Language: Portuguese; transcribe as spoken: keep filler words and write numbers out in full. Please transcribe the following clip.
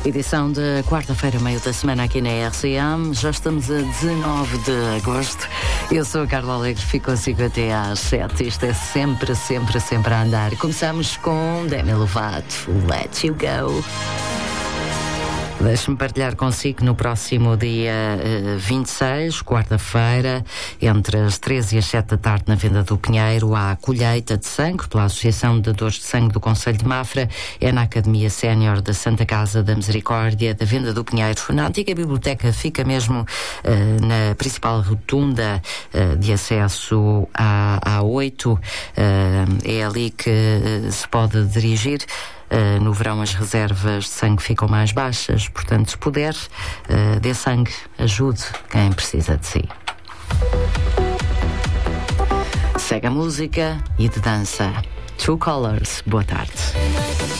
Edição de quarta-feira, meio da semana aqui na R C M. Já estamos a dezenove de agosto. Eu sou a Carla Alegre, fico consigo até às sete. Isto é sempre, sempre, sempre a andar. Começamos com Demi Lovato, Let You Go. Deixe-me partilhar consigo no próximo dia uh, vinte e seis, quarta-feira, entre as treze e as sete da tarde, na Venda do Pinheiro, há colheita de sangue pela Associação de Dadores de Sangue do Concelho de Mafra. É na Academia Sénior da Santa Casa da Misericórdia da Venda do Pinheiro. Na antiga biblioteca, fica mesmo uh, na principal rotunda uh, de acesso à A oito. Uh, é ali que uh, se pode dirigir. Uh, no verão as reservas de sangue ficam mais baixas, portanto, se puder, uh, dê sangue, ajude quem precisa de si. Segue a música e de dança. True Colors, boa tarde.